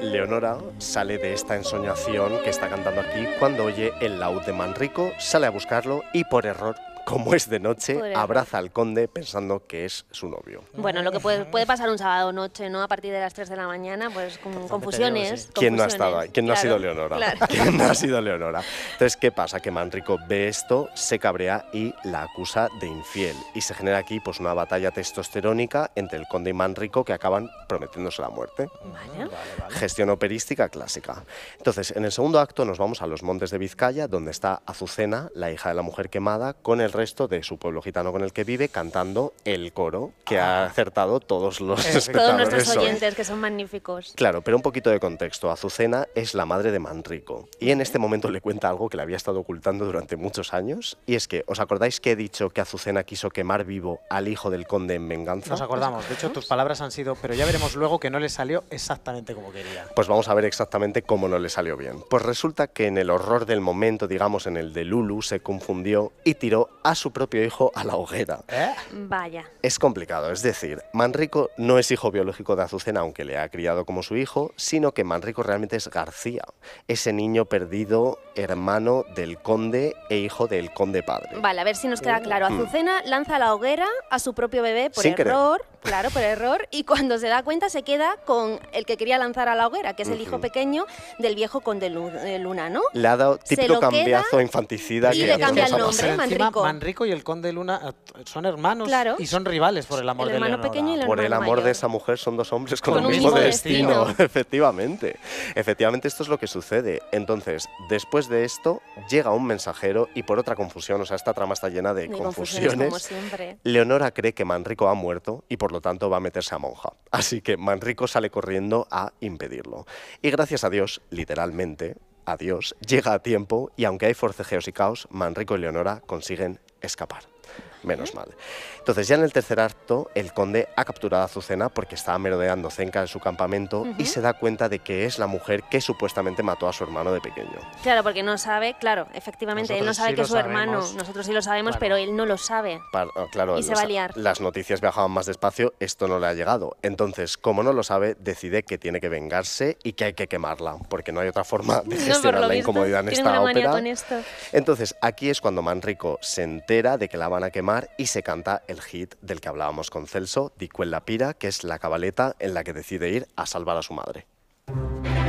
Leonora sale de esta ensoñación que está cantando aquí cuando oye el laúd de Manrico, sale a buscarlo y por error, como es de noche, abraza al conde pensando que es su novio. Bueno, lo que puede pasar un sábado noche, ¿no? A partir de las 3 de la mañana, pues con confusiones. Sí. ¿Quién no ha estado ahí? ¿Quién no ha sido Leonora? Claro. ¿Quién no ha sido Leonora? Entonces, ¿qué pasa? Que Manrico ve esto, se cabrea y la acusa de infiel. Y se genera aquí pues una batalla testosterónica entre el conde y Manrico que acaban prometiéndose la muerte. Vale. Gestión operística clásica. Entonces, en el segundo acto nos vamos a los montes de Vizcaya, donde está Azucena, la hija de la mujer quemada, con el resto de su pueblo gitano con el que vive, cantando el coro que ha acertado todos los espectadores. Todos nuestros hoy. oyentes, que son magníficos. Claro, pero un poquito de contexto. Azucena es la madre de Manrico y en este momento le cuenta algo que le había estado ocultando durante muchos años, y es que, ¿os acordáis que he dicho que Azucena quiso quemar vivo al hijo del conde en venganza? Nos acordamos. De hecho, tus palabras han sido, pero ya veremos luego que no le salió exactamente como quería. Pues vamos a ver exactamente cómo no le salió bien. Pues resulta que en el horror del momento, digamos en el de Lulu, se confundió y tiró a su propio hijo a la hoguera. Vaya. Es complicado, es decir, Manrico no es hijo biológico de Azucena, aunque le ha criado como su hijo, sino que Manrico realmente es García, ese niño perdido, hermano del conde e hijo del conde padre. Vale, a ver si nos queda claro. Azucena lanza a la hoguera a su propio bebé por Sin error, claro, por error, y cuando se da cuenta se queda con el que quería lanzar a la hoguera, que es el hijo pequeño del viejo conde Luna, ¿no? Le ha dado típico cambiazo infanticida. Y que le cambia el nos ha nombre, pasado. Manrico. Manrico y el conde Luna son hermanos, Claro. y son rivales por el amor El de hermano Leonora. pequeño y el Por el hermano amor de mayor. esa mujer son dos hombres con Con el un mismo mismo destino. destino. Efectivamente. Efectivamente, esto es lo que sucede. Entonces, después de esto, llega un mensajero y por otra confusión, o sea, esta trama está llena de confusiones. Como siempre. Leonora cree que Manrico ha muerto y por lo tanto va a meterse a monja. Así que Manrico sale corriendo a impedirlo. Y gracias a Dios, literalmente, a Dios, llega a tiempo y aunque hay forcejeos y caos, Manrico y Leonora consiguen escapar. Menos mal. Entonces, ya en el tercer acto, el conde ha capturado a Azucena porque estaba merodeando cerca de su campamento y se da cuenta de que es la mujer que supuestamente mató a su hermano de pequeño. Claro, porque no sabe, claro, efectivamente, él no Nosotros sabe sí que lo es su hermano. sabemos. Nosotros sí lo sabemos, Claro. pero él no lo sabe. Claro, Y se va a liar. las noticias viajaban más despacio, esto no le ha llegado. Entonces, como no lo sabe, decide que tiene que vengarse y que hay que quemarla, porque no hay otra forma de No, por gestionar lo la visto, incomodidad en tienen esta una manía ópera. con esto. Entonces, aquí es cuando Manrico se entera de que la van a quemar y se canta el hit del que hablábamos con Celso, Di quella pira, que es la cabaleta en la que decide ir a salvar a su madre.